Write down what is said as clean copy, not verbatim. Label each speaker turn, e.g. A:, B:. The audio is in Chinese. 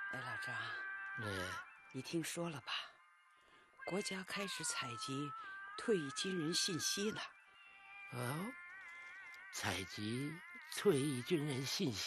A: 哎，老张，你听说了吧？国家开始采集退役军人信息了。
B: 哦，采集退役军人信息。